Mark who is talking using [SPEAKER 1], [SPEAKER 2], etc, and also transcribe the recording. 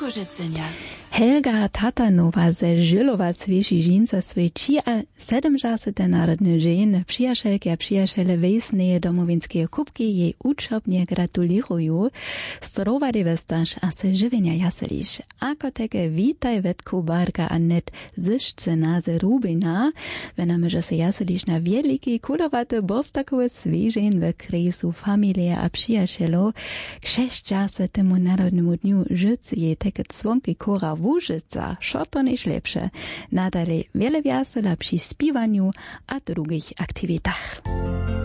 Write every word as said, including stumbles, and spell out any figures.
[SPEAKER 1] Kożycenia.
[SPEAKER 2] Helga Tatanowa ze Żylowa słyszy żinca swojci, a siedemdziesiąte narodne dzień przyjacielki a przyjaciele wiesnej domowinskie kubki jej uczobnie gratulują. Zdrowa westaż a se żywienia jaselisz. Ako teke witaj wetku barka a net zyszcena ze Rubina. Wenamy, że se jaselisz na wielki kulowate bostakowe swieżeń we kresu familie a przyjacielo. Krzeszczase temu narodnemu dniu życy jej teke dzwonki kora Łużyca, szo to niż lepsze. Nadalej wiele wiasela przy śpiewaniu a drugich aktywitach.